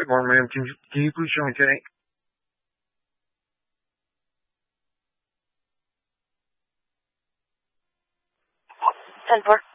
Good morning, ma'am. Can you please show me tank? 10-4.